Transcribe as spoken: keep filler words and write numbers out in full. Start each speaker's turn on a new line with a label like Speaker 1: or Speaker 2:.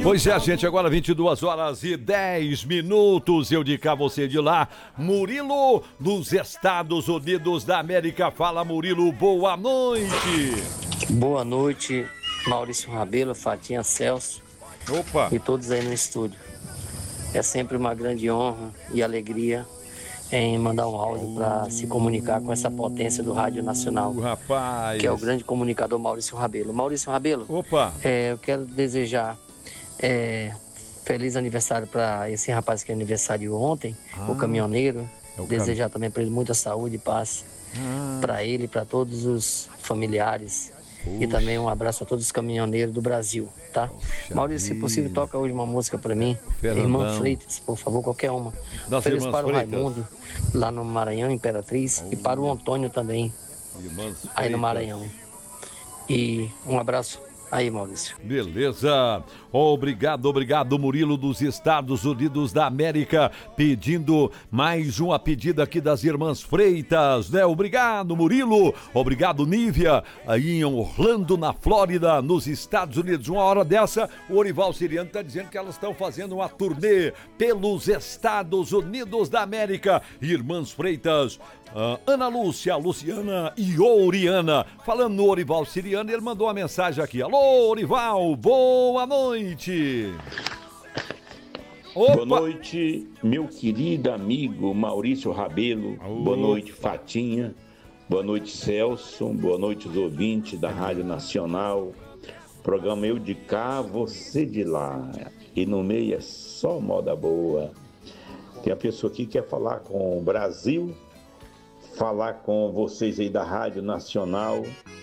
Speaker 1: Pois é, gente, agora vinte e duas horas e dez minutos. Eu de cá, você de lá. Murilo, dos Estados Unidos da América. Fala, Murilo, boa noite.
Speaker 2: Boa noite, Maurício Rabelo, Fatinha, Celso.
Speaker 1: Opa.
Speaker 2: E todos aí no estúdio. É sempre uma grande honra e alegria em mandar um áudio para se comunicar com essa potência do Rádio Nacional,
Speaker 1: uh, rapaz.
Speaker 2: que é o grande comunicador Maurício Rabelo. Maurício Rabelo,
Speaker 1: Opa.
Speaker 2: É, eu quero desejar é, feliz aniversário para esse rapaz que é aniversário ontem, ah, o caminhoneiro. É o desejar cam... também para ele muita saúde e paz, ah. para ele e para todos os familiares. Puxa. E também um abraço a todos os caminhoneiros do Brasil, tá? Puxa Maurício, vida. Se possível, toca hoje uma música para mim. Fernandão. Irmã Freitas, por favor, qualquer uma.
Speaker 1: Das
Speaker 2: Feliz para o
Speaker 1: Freitas.
Speaker 2: Raimundo, lá no Maranhão, Imperatriz. Oh. E para o Antônio também, aí no Maranhão. E um abraço aí, Maurício.
Speaker 1: Beleza. Obrigado, obrigado, Murilo, dos Estados Unidos da América, pedindo mais uma pedida aqui das Irmãs Freitas, né? Obrigado, Murilo. Obrigado, Nívia, aí em Orlando, na Flórida, nos Estados Unidos. Uma hora dessa, o Orival Siriano está dizendo que elas estão fazendo uma turnê pelos Estados Unidos da América. Irmãs Freitas, Uh, Ana Lúcia, Luciana e Oriana. Falando no Orival Siriano, ele mandou uma mensagem aqui. Alô, Orival, boa noite.
Speaker 3: Opa. Boa noite, meu querido amigo Maurício Rabelo. Opa. Boa noite, Fatinha. Boa noite, Celso. Boa noite, os ouvintes da Rádio Nacional. Programa Eu de Cá, Você de Lá. E no meio é só moda boa. Tem a pessoa aqui que quer falar com o Brasil, falar com vocês aí da Rádio Nacional